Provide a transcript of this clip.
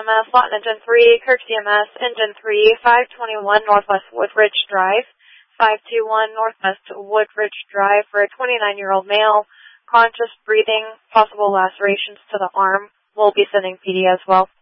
EMS, Lawton Engine 3, Kirk CMS, Engine 3, 521 Northwest Woodridge Drive, 521 Northwest Woodridge Drive for a 29-year-old male, conscious breathing, possible lacerations to the arm. We'll be sending PD as well.